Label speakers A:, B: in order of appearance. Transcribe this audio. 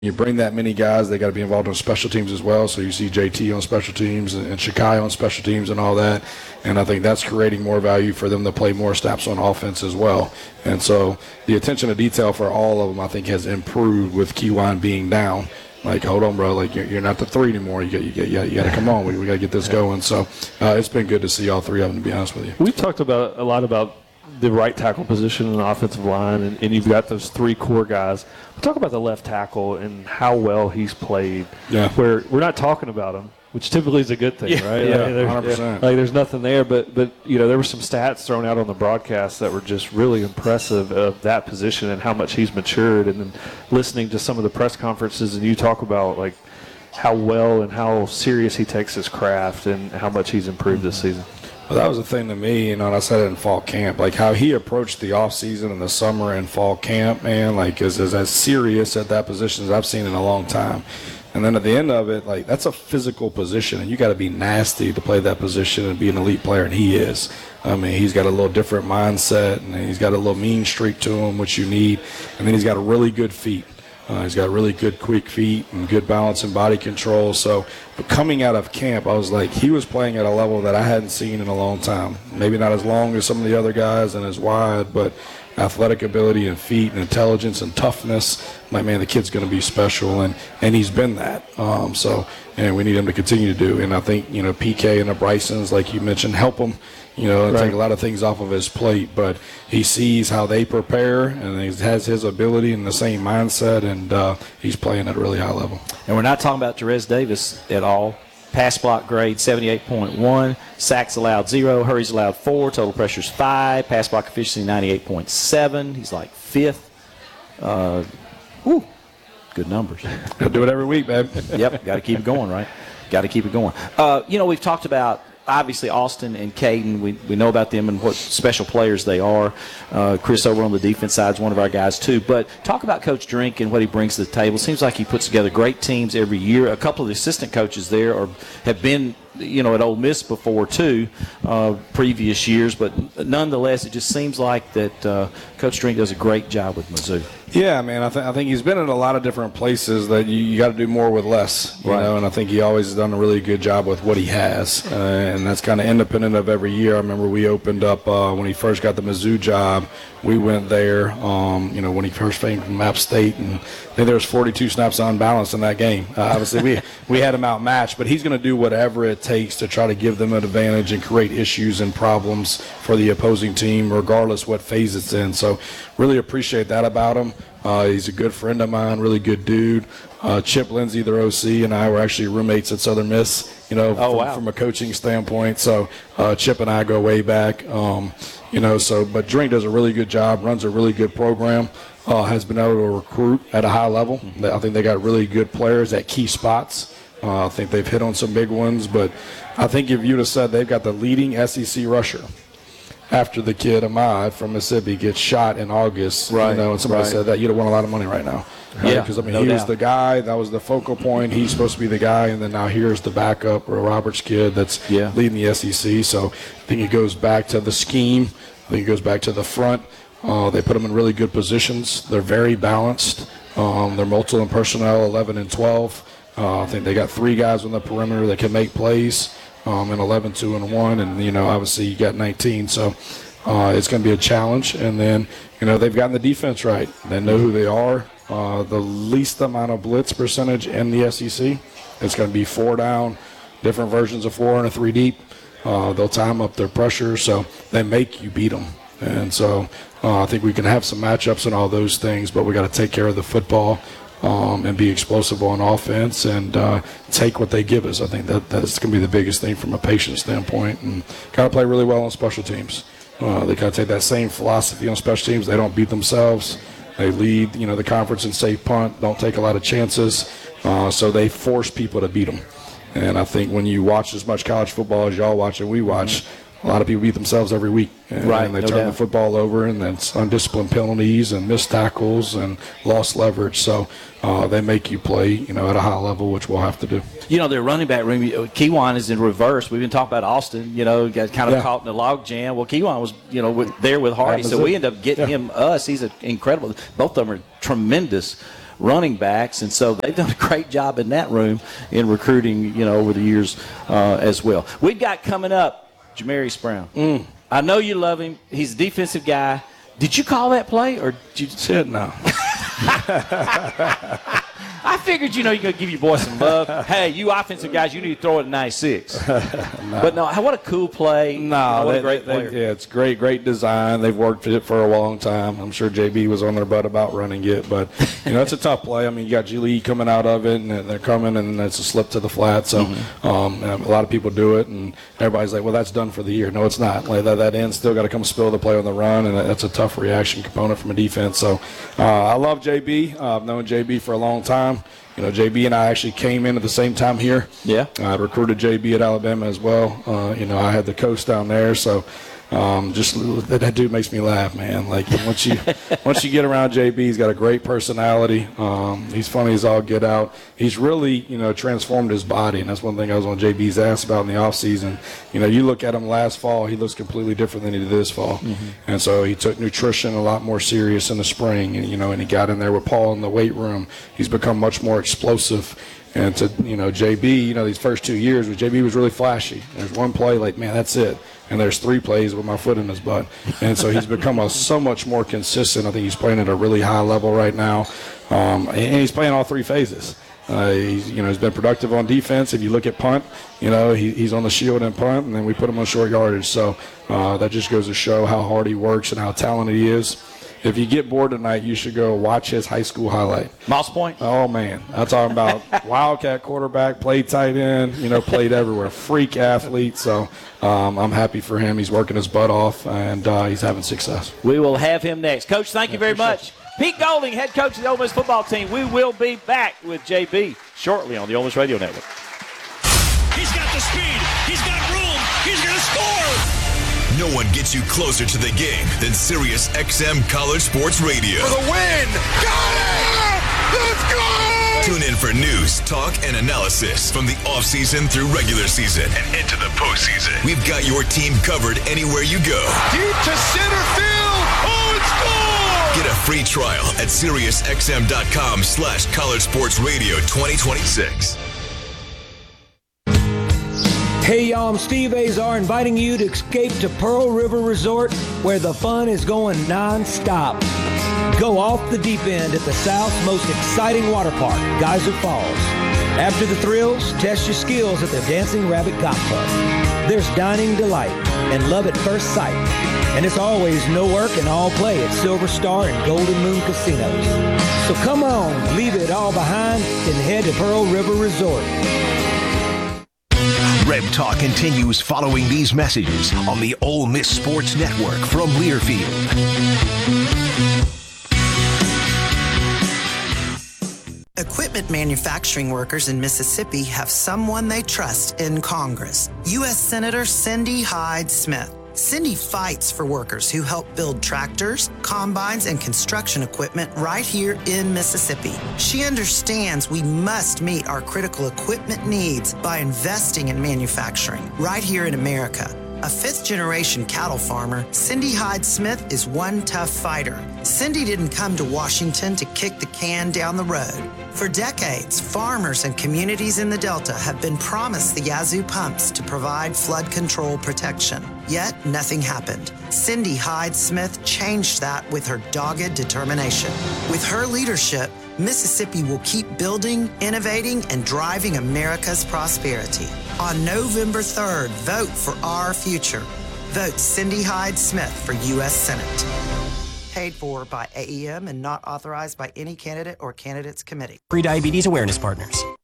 A: you bring that many guys, they got to be involved in special teams as well. So you see JT on special teams and Shakai on special teams and all that. And I think that's creating more value for them to play more snaps on offense as well. And so the attention to detail for all of them, I think, has improved with Keywan being down. Like, hold on, bro. Like, you're not the 3 anymore. You got to come on. We got to get this going. So it's been good to see all 3 of them, to be honest with you.
B: We've talked about a lot about the right tackle position in the offensive line, and you've got those 3 core guys. But talk about the left tackle and how well he's played.
A: Yeah.
B: Where we're not talking about him, which typically is a good thing, right?
A: Yeah,
B: like,
A: 100%.
B: Like there's nothing there, but you know, there were some stats thrown out on the broadcast that were just really impressive of that position and how much he's matured. And then listening to some of the press conferences, and you talk about like how well and how serious he takes his craft and how much he's improved this season.
A: Well, that was the thing to me, and I said it in fall camp, like how he approached the offseason and the summer and fall camp, man, like is as serious at that position as I've seen in a long time. And then at the end of it, like that's a physical position, and you got to be nasty to play that position and be an elite player, and he is. I mean, he's got a little different mindset, and he's got a little mean streak to him, which you need, and then he's got really good feet. He's got really good quick feet and good balance and body control. So coming out of camp, I was like, he was playing at a level that I hadn't seen in a long time. Maybe not as long as some of the other guys and as wide, but athletic ability and feet and intelligence and toughness. Like, man, the kid's going to be special, and he's been that. And we need him to continue to do. And I think, you know, PK and the Brysons, like you mentioned, help him. You know, and take a lot of things off of his plate, but he sees how they prepare, and he has his ability and the same mindset, and he's playing at a really high level.
C: And we're not talking about Jerez Davis at all. Pass block grade 78.1, sacks allowed 0, hurries allowed 4, total pressures 5, pass block efficiency 98.7. He's like 5th. Good numbers.
A: He'll do it every week, babe.
C: Yep, got to keep it going, right? Got to keep it going. You know, we've talked about obviously Austin and Caden. We know about them and what special players they are. Chris over on the defense side is one of our guys too. But talk about Coach Drink and what he brings to the table. Seems like he puts together great teams every year. A couple of the assistant coaches there have been, you know, at Ole Miss before too, previous years. But nonetheless, it just seems like that Coach Drink does a great job with Mizzou.
A: Yeah, man, I think he's been in a lot of different places that you got to do more with less, you know, and I think he always has done a really good job with what he has, and that's kind of independent of every year. I remember we opened up when he first got the Mizzou job. We went there, you know, when he first came from App State, and I think there was 42 snaps unbalanced in that game. Obviously, we had him outmatched, but he's going to do whatever it takes to try to give them an advantage and create issues and problems for the opposing team, regardless what phase it's in. So really appreciate that about him. He's a good friend of mine, really good dude. Chip Lindsey, their OC, and I were actually roommates at Southern Miss, you know, from a coaching standpoint. So Chip and I go way back, you know. So, but Drink does a really good job, runs a really good program, has been able to recruit at a high level. I think they got really good players at key spots. I think they've hit on some big ones, but I think if you'd have said they've got the leading SEC rusher after the kid Ahmad from Mississippi gets shot in August, you know, and somebody said that, you'd have won a lot of money right now. Right?
C: Yeah,
A: because I mean, he was the guy, that was the focal point. He's supposed to be the guy, and then now here's the backup, or Roberts kid that's leading the SEC. So I think it goes back to the scheme. I think it goes back to the front. They put them in really good positions. They're very balanced. They're multiple in personnel, 11 and 12. I think they got 3 guys on the perimeter that can make plays. And 11, 2, and 1, and you know, obviously you got 19, so it's going to be a challenge. And then, you know, they've gotten the defense right. They know who they are. The least amount of blitz percentage in the SEC. It's going to be 4 down, different versions of 4 and a 3 deep. They'll time up their pressure, so they make you beat them. And so I think we can have some matchups and all those things, but we got to take care of the football. And be explosive on offense and take what they give us. I think that's going to be the biggest thing from a patient standpoint. And got to play really well on special teams. They got to take that same philosophy on special teams. They don't beat themselves. They lead, you know, the conference in safe punt, don't take a lot of chances. So they force people to beat them. And I think when you watch as much college football as y'all watch and we watch, a lot of people beat themselves every week. And they turn the football over, and that's undisciplined penalties and missed tackles and lost leverage. So they make you play, you know, at a high level, which we'll have to do.
C: You know, their running back room, Keywan is in reverse. We've been talking about Austin, you know, got kind of caught in the log jam. Well, Keywan was, you know, there with Hardy, so we end up getting him us. He's incredible. Both of them are tremendous running backs, and so they've done a great job in that room in recruiting, over the years as well. We've got coming up Jamarius Brown. I know you love him. He's a defensive guy. Did you call that play, or did you
A: Shit, no.
C: I figured, you're going to give your boy some love. Hey, you offensive guys, you need to throw it at 96. No. But no, what a cool play.
A: No,
C: what a great player.
A: yeah, it's great design. They've worked it for a long time. I'm sure JB was on their butt about running it, but it's a tough play. I mean, you got G Lee coming out of it, and they're coming, and it's a slip to the flat. So a lot of people do it, and everybody's like, well, that's done for the year. No, it's not. Like that end still got to come spill the play on the run, and that's a tough reaction component from a defense. So I love JB. I've known JB for a long time. JB and I actually came in at the same time here. Yeah. I recruited JB at Alabama as well. I had the coach down there, so just that dude makes me laugh, man. Like once you get around JB, he's got a great personality. He's funny as all get out. He's really transformed his body, and that's one thing I was on JB's ass about in the offseason. You look at him last fall, he looks completely different than he did this fall, and so he took nutrition a lot more serious in the spring, and he got in there with Paul in the weight room. He's become much more explosive. And to JB, these first 2 years, JB was really flashy. There's one play, like, man, that's it. And there's 3 plays with my foot in his butt. And so he's become so much more consistent. I think he's playing at a really high level right now. And he's playing all 3 phases. He's been productive on defense. If you look at punt, he's on the shield and punt, and then we put him on short yardage. So that just goes to show how hard he works and how talented he is. If you get bored tonight, you should go watch his high school highlight.
C: Moss Point?
A: Oh, man. I'm talking about Wildcat quarterback, played tight end, played everywhere. Freak athlete. So I'm happy for him. He's working his butt off, and he's having success.
C: We will have him next. Coach, thank you very much. Pete Golding, head coach of the Ole Miss football team. We will be back with JB shortly on the Ole Miss Radio Network.
D: He's got the speed. He's got room. He's going to score.
E: No one gets you closer to the game than Sirius XM College Sports Radio.
D: For the win. Got it! Let's go!
E: Tune in for news, talk, and analysis from the offseason through regular season and into the postseason. We've got your team covered anywhere you go.
D: Deep to center field. Oh, it's gone!
E: Get a free trial at SiriusXM.com/College Sports Radio 2026.
F: Hey y'all, I'm Steve Azar inviting you to escape to Pearl River Resort where the fun is going non-stop. Go off the deep end at the South's most exciting water park, Geyser Falls. After the thrills, test your skills at the Dancing Rabbit Golf Club. There's dining delight and love at first sight. And it's always no work and all play at Silver Star and Golden Moon Casinos. So come on, leave it all behind and head to Pearl River Resort.
G: Reb Talk continues following these messages on the Ole Miss Sports Network from Learfield.
H: Equipment manufacturing workers in Mississippi have someone they trust in Congress, U.S. Senator Cindy Hyde-Smith. Cindy fights for workers who help build tractors, combines, and construction equipment right here in Mississippi. She understands we must meet our critical equipment needs by investing in manufacturing right here in America. A fifth-generation cattle farmer, Cindy Hyde-Smith is one tough fighter. Cindy didn't come to Washington to kick the can down the road. For decades, farmers and communities in the Delta have been promised the Yazoo pumps to provide flood control protection. Yet, nothing happened. Cindy Hyde-Smith changed that with her dogged determination. With her leadership, Mississippi will keep building, innovating, and driving America's prosperity. On November 3rd, vote for our future. Vote Cindy Hyde-Smith for U.S. Senate. Paid for by AEM and not authorized by any candidate or candidates committee.
I: Pre-Diabetes Awareness Partners.